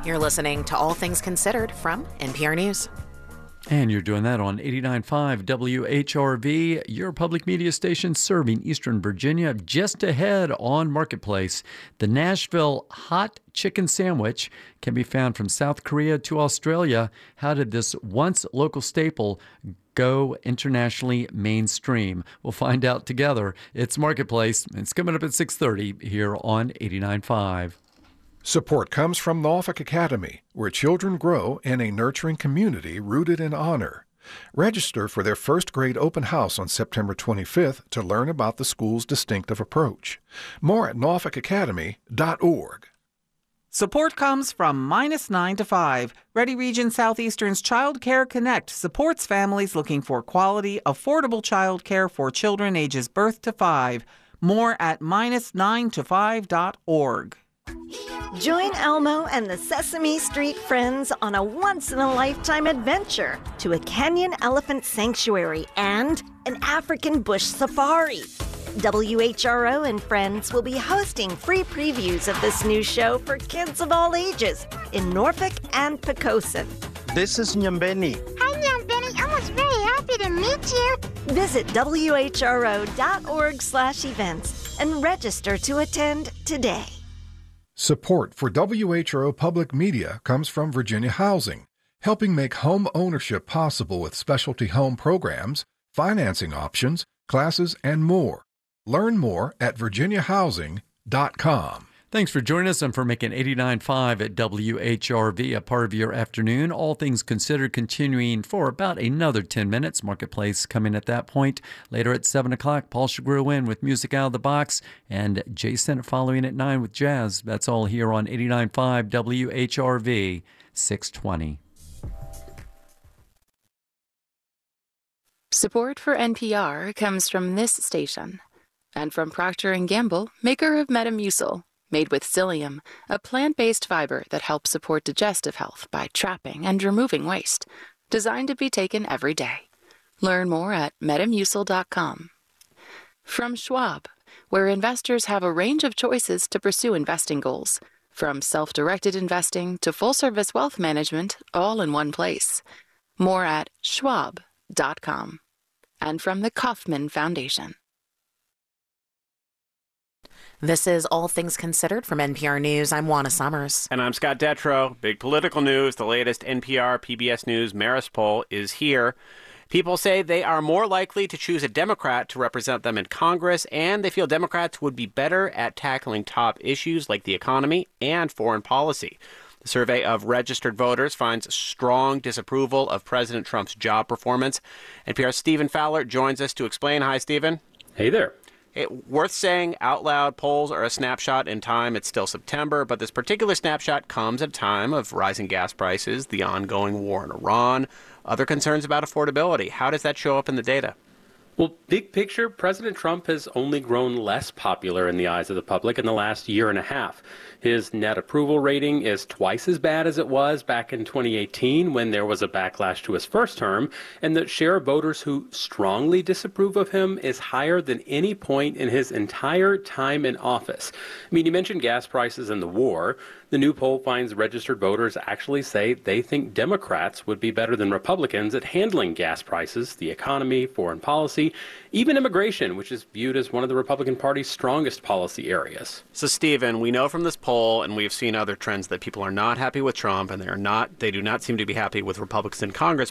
You're listening to All Things Considered from NPR News. And you're doing that on 89.5 WHRV, your public media station serving Eastern Virginia. Just ahead on Marketplace, the Nashville hot chicken sandwich can be found from South Korea to Australia. How did this once local staple go internationally mainstream? We'll find out together. It's Marketplace. It's coming up at 6:30 here on 89.5. Support comes from Norfolk Academy, where children grow in a nurturing community rooted in honor. Register for their first grade open house on September 25th to learn about the school's distinctive approach. More at norfolkacademy.org. Support comes from -9 to 5. Ready Region Southeastern's Child Care Connect supports families looking for quality, affordable child care for children ages birth to 5. More at -9to5.org. Join Elmo and the Sesame Street Friends on a once-in-a-lifetime adventure to a Kenyan elephant sanctuary and an African bush safari. WHRO and Friends will be hosting free previews of this new show for kids of all ages in Norfolk and Poquoson. This is Nyambeni. Hi, Nyambeni. I was very happy to meet you. Visit whro.org/events and register to attend today. Support for WHRO Public Media comes from Virginia Housing, helping make home ownership possible with specialty home programs, financing options, classes, and more. Learn more at virginiahousing.com. Thanks for joining us and for making 89.5 at WHRV a part of your afternoon. All Things Considered continuing for about another 10 minutes. Marketplace coming at that point. Later at 7 o'clock, Paul Shagru in with Music Out of the Box and Jason following at 9 with Jazz. That's all here on 89.5 WHRV 620. Support for NPR comes from this station and from Procter & Gamble, maker of Metamucil. Made with psyllium, a plant-based fiber that helps support digestive health by trapping and removing waste. Designed to be taken every day. Learn more at metamucil.com. From Schwab, where investors have a range of choices to pursue investing goals. From self-directed investing to full-service wealth management, all in one place. More at schwab.com. And from the Kauffman Foundation. This is All Things Considered from NPR News. I'm Juana Summers. And I'm Scott Detrow. Big political news. The latest NPR PBS News Marist poll is here. People say they are more likely to choose a Democrat to represent them in Congress, and they feel Democrats would be better at tackling top issues like the economy and foreign policy. The survey of registered voters finds strong disapproval of President Trump's job performance. NPR's Stephen Fowler joins us to explain. Hi, Stephen. Hey there. Worth saying out loud, polls are a snapshot in time. It's still September, but this particular snapshot comes at a time of rising gas prices, the ongoing war in Iran, other concerns about affordability. How does that show up in the data? Well, big picture, President Trump has only grown less popular in the eyes of the public in the last year and a half. His net approval rating is twice as bad as it was back in 2018 when there was a backlash to his first term, and the share of voters who strongly disapprove of him is higher than any point in his entire time in office. I mean, you mentioned gas prices and the war. The new poll finds registered voters actually say they think Democrats would be better than Republicans at handling gas prices, the economy, foreign policy, even immigration, which is viewed as one of the Republican Party's strongest policy areas. So, Stephen, we know from this poll, and we've seen other trends, that people are not happy with Trump, and they do not seem to be happy with Republicans in Congress.